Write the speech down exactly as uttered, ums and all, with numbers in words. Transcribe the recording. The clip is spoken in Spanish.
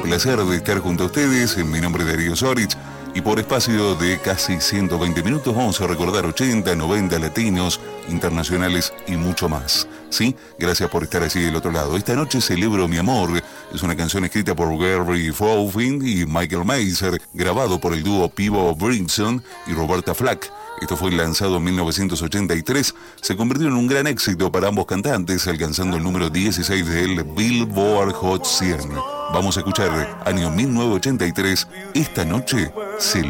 placer de estar junto a ustedes. Mi nombre es Darío Zorich y por espacio de casi ciento veinte minutos vamos a recordar ochenta, noventa latinos, internacionales y mucho más. ¿Sí? Gracias por estar así del otro lado. Esta noche celebro mi amor. Es una canción escrita por Gary Fowling y Michael Mazer, grabado por el dúo Pivo Brinson y Roberta Flack. Esto fue lanzado en mil novecientos ochenta y tres, se convirtió en un gran éxito para ambos cantantes, alcanzando el número dieciséis del Billboard Hot cien. Vamos a escuchar año mil novecientos ochenta y tres, Esta noche se